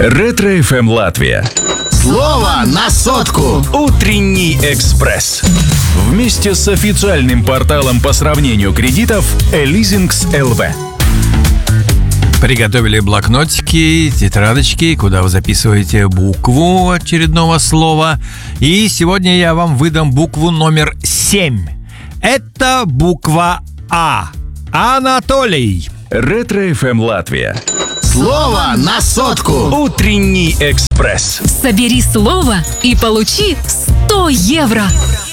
Ретро-ФМ Латвия. Слово на сотку. Утренний экспресс. Вместе с официальным порталом по сравнению кредитов Leasings LV. Приготовили блокнотики, тетрадочки, куда вы записываете букву очередного слова. И сегодня я вам выдам букву номер 7. Это буква А. Анатолий. Ретро-ФМ Латвия. Слово на сотку. Утренний экспресс. Собери слово и получи 100 евро.